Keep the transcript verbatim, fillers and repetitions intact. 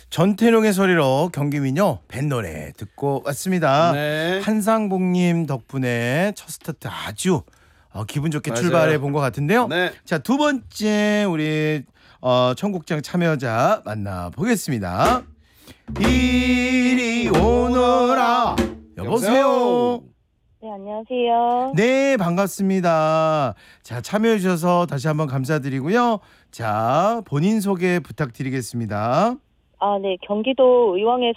전태룡의 소리로 경기민요 뱃노래 듣고 왔습니다. 네. 한상봉님 덕분에 첫 스타트 아주 어, 기분 좋게 맞아요. 출발해 본 것 같은데요. 네. 자, 두 번째 우리 어, 청국장 참여자 만나보겠습니다. 이리 오너라. 여보세요. 네, 안녕하세요. 네, 반갑습니다. 자, 참여해 주셔서 다시 한번 감사드리고요. 자, 본인 소개 부탁드리겠습니다. 아, 네, 경기도 의왕에